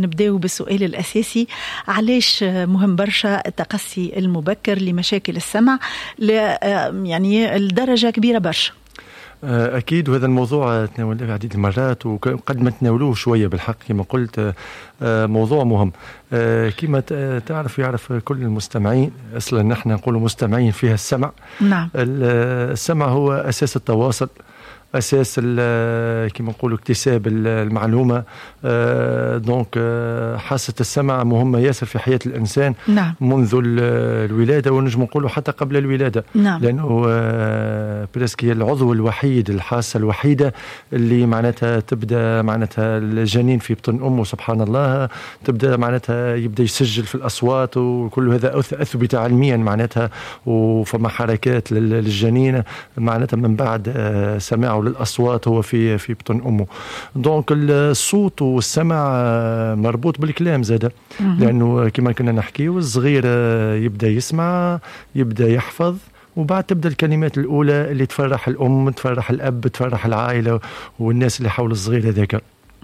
نبدأ بالسؤال الأساسي، علاش مهم برشا التقصي المبكر لمشاكل السمع يعني الدرجة كبيرة برشا؟ أكيد، وهذا الموضوع تناولناه عديد المرات، وقد ما تناولوه شوية بالحق كما قلت موضوع مهم. كما يعرف كل المستمعين، أصلا نحن نقول مستمعين فيها السمع. نعم. السمع هو أساس التواصل، أساس كما نقولوا اكتساب المعلومة. دونك حاسة السمع مهمة ياسر في حياة الإنسان. نعم. منذ الولادة، ونجم نقولوا حتى قبل الولادة. نعم. لأنه بريسك هي العضو الوحيد، الحاسة الوحيدة اللي معناتها تبدأ معناتها الجنين في بطن أمه سبحان الله، تبدأ معناتها يبدأ يسجل في الأصوات، وكل هذا أثبت علميا معناتها، وفما حركات للجنين معناتها من بعد سماعه للأصوات هو في بطن أمه. دونك الصوت والسمع مربوط بالكلام زاده، لأنه كما كنا نحكي والصغير يبدأ يسمع، يبدأ يحفظ، وبعد تبدأ الكلمات الأولى اللي تفرح الأم، تفرح الأب، تفرح العائلة والناس اللي حول الصغير هذاك.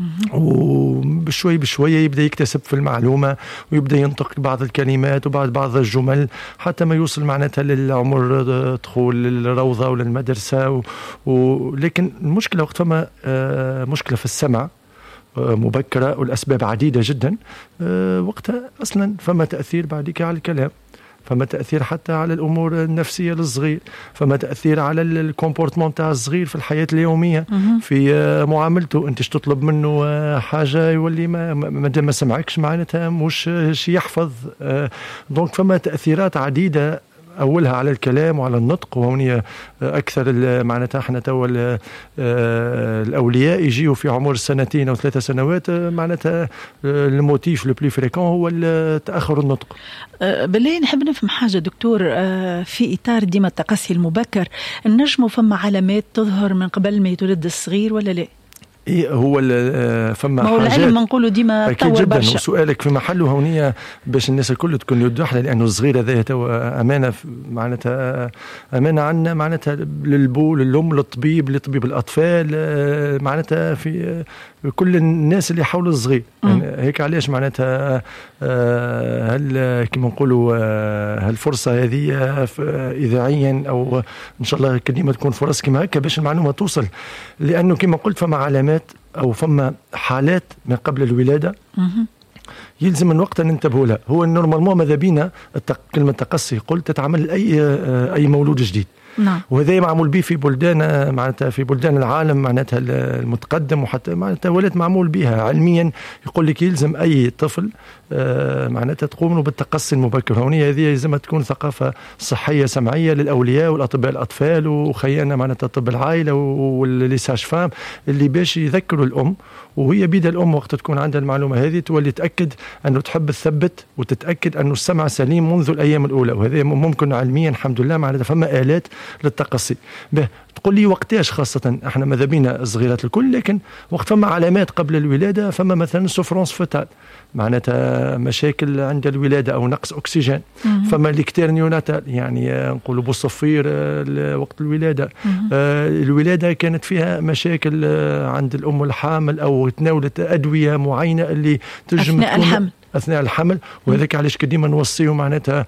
وبشوي بشوية يبدأ يكتسب في المعلومة، ويبدأ ينطق بعض الكلمات وبعد بعض الجمل، حتى ما يوصل معناتها للعمر دخول للروضة ولا المدرسة. لكن المشكلة وقت فما مشكلة في السمع مبكرة، والأسباب عديدة جدا، وقتها أصلا فما تأثير بعدك على الكلام، فما تأثير حتى على الأمور النفسية للصغير، فما تأثير على الكومبورتمون تاع الصغير في الحياة اليومية، في معاملته. أنت تطلب منه حاجة يولي ما سمعكش معناتها مش يحفظ. دونك فما تأثيرات عديدة، أولها على الكلام وعلى النطق، وهوني أكثر معناتها احنا توا الأولياء يجيوا في عمر 2 أو 3 سنوات، معناتها الموتيف لو بلو فريكون هو تأخر النطق. بالله نحب نفهم حاجة دكتور، في إطار ديما التقصي المبكر، النجم فما علامات تظهر من قبل ما يتولد الصغير ولا لا؟ إيه هو فما ما هو العلم ما نقولوا ديما تطور برشا. وسؤالك في محله هونية باش الناس الكل تكون يد واحدة، لأنه الصغير هذا توا أمانة، معناتها أمانة عنا معناتها للبول، للأم، للطبيب الأطفال، معناتها في كل الناس اللي حول الصغير. يعني هيك علاش معناتها هل كما نقولوا هالفرصة هذه إذاعيا أو إن شاء الله كديما تكون فرص كما هكا باش المعلومة توصل، لأنه كما قلت فما علامات أو فما حالات من قبل الولادة يلزم من وقت أن ننتبهوا لها. هو النورمالمون ماذا بينا كلمة تقصي قلت تتعمل أي مولود جديد. نعم. وهذا معمول به في بلدان معناتها في بلدان العالم معناتها المتقدم، وحتى معناتها ولات معمول بها علميا. يقول لك يلزم أي طفل معناتها تقوم بالتقصي المبكر. هونية هذه لازم تكون ثقافة صحية سمعية للأولياء والأطباء الأطفال وخيانا معناتها طب العائلة والليساج فام، اللي باش يذكروا الأم، وهي بيد الأم وقت تكون عندها المعلومة هذه تولي تأكد أنه تحب تثبت وتتأكد أنه السمع سليم منذ الأيام الأولى. وهذا ممكن علميا الحمد لله معناتها فما آلات للتقصي. تقول لي وقتاش؟ خاصة احنا ماذا بينا الصغيرات الكل، لكن وقت فما علامات قبل الولادة، فما مثلا سوفرونس فوتال معناتها مشاكل عند الولادة أو نقص أكسجين، فما ليكتير نيوناتال يعني نقولوا بالصفير وقت الولادة. الولادة كانت فيها مشاكل عند الأم الحامل أو تناولت أدوية معينة اللي تنجم أثناء الحمل. وهذاك علاش ديما نوصيه معناتها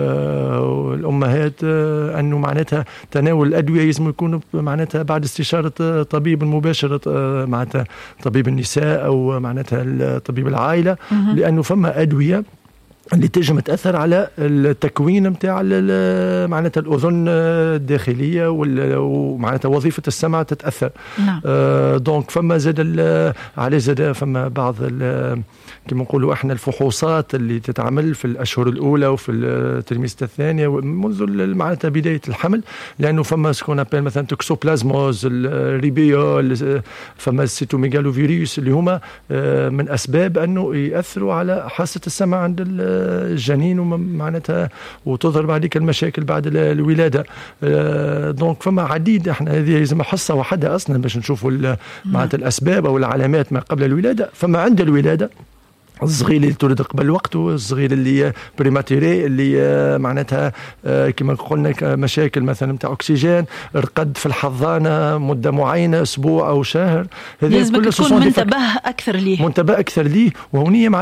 الأمهات أنه معناتها تناول الأدوية يلزم يكون معناتها بعد استشارة طبيب مباشر، معناتها طبيب النساء أو معناتها طبيب العائلة، لأنه فما أدوية اللي تنجم تأثر على التكوين متاع معناتها الأذن الداخلية ومعناتها وظيفة السمع تتأثر. نعم. دونك فما زاد فما بعض كما نقولوا احنا الفحوصات اللي تتعمل في الأشهر الأولى وفي الترميستر الثانية منذ معناتها بداية الحمل، لأنه فما سكون أبل مثلا توكسوبلازموز، الريبيول، فما السيتوميغالوفيروس اللي هما من أسباب أنه يأثروا على حاسة السمع عند الجنين، ومعناتها وتظهر بعدك المشاكل بعد الولادة. دونك فما عديد، احنا هذه لازم حصة واحدة أصلا باش نشوفوا معناتها الأسباب أو العلامات ما قبل الولادة. فما عند الولادة الصغير اللي تولد قبل وقته، الصغير اللي بريماتيري اللي معناتها كما قلنا مشاكل مثلا نتاع اكسجين، رقد في الحضانه مده معينه اسبوع او شهر، هذه كلها تكون منتبه اكثر ليه. وهونيه